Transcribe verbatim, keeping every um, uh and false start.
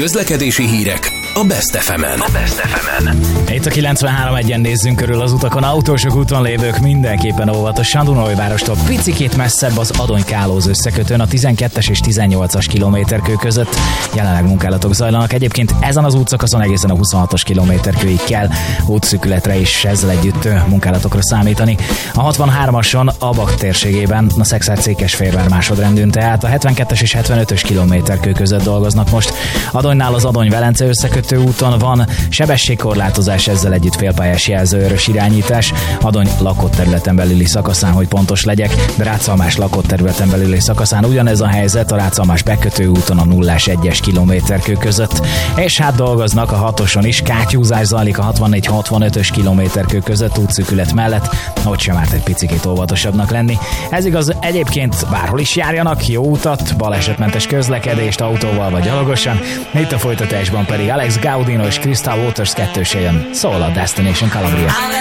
Közlekedési hírek a Best ef emen. A Best ef emen. Itt a kilencvenhárom egyen nézzünk körül az utakon. Autósok úton lévők mindenképpen óvatosan. Dunaújvárostól picikét messzebb az Adony-Kálóz összekötőn a tizenkettes és tizennyolcas kilométerkő között jelenleg munkálatok zajlanak. Egyébként ezen az útszakaszon egészen a huszonhatos kilométerkőig kell útszűkületre is ezzel együtt munkálatokra számítani. A hatvanhármason a Bak térségében a Szexárd-Székesfehérvár másodrendűn, tehát a hetvenkettes és hetvenötös kilométerkő között dolgoznak most. Adonynál az Adony-Velence összekötő úton van sebességkorlátozás, ezzel együtt félpályás jelzőörös irányítás. Adony lakott területen belüli szakaszán, hogy pontos legyek, de Rácalmás lakott területen belüli szakaszán ugyanez a helyzet a Rácalmás bekötő úton a nullás egyes kilométerkő között. És hát dolgoznak a hatoson is, kátyúzás zajlik a hatvannégy hatvanötös kilométerkő között útszűkület mellett, ott sem árt egy picikét óvatosabbnak lenni. Ez igaz egyébként bárhol is járjanak, jó utat, balesetmentes közlekedést autóval vagy gyalogosan. Itt a folytatásban pedig Alex Gaudino és Crystal Waters kettőse jön, szól a Destination Calabria.